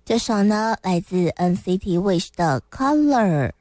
这首呢来自 NCT Wish 的 Color。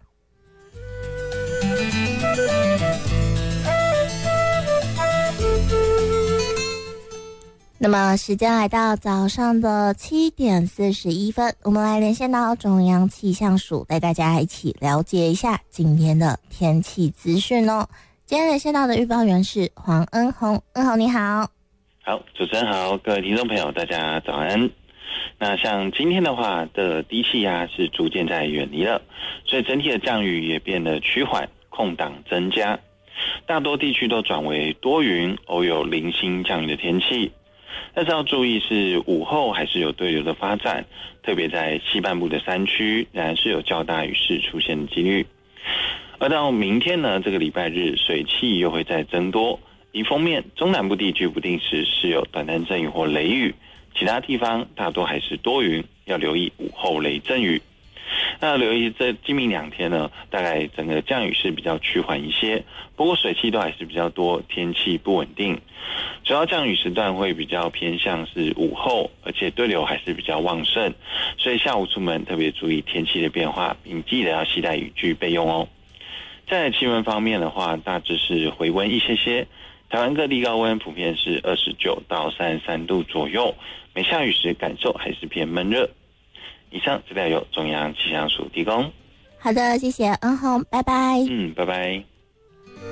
那么时间来到早上的7点41分，我们来连线到中央气象署，带大家一起了解一下今天的天气资讯哦。今天连线到的预报员是黄恩宏，恩宏你好。 好，主持人好，各位听众朋友大家早安。那像今天的话的低气压是逐渐在远离了，所以整体的降雨也变得趋缓，空档增加，大多地区都转为多云，偶有零星降雨的天气。但是要注意是午后还是有对流的发展，特别在西半部的山区仍然是有较大雨势出现的几率。而到明天呢，这个礼拜日水汽又会再增多，一方面中南部地区不定时是有短暂阵雨或雷雨，其他地方大多还是多云，要留意午后雷阵雨。那留意这今明2天呢，大概整个降雨是比较趋缓一些，不过水汽都还是比较多，天气不稳定。主要降雨时段会比较偏向是午后，而且对流还是比较旺盛，所以下午出门特别注意天气的变化，并记得要携带雨具备用哦。在气温方面的话，大致是回温一些，台湾各地高温普遍是29到33度左右，没下雨时感受还是偏闷热。以上资料由中央气象署提供。 好的，谢谢恩宏，拜拜。 拜拜。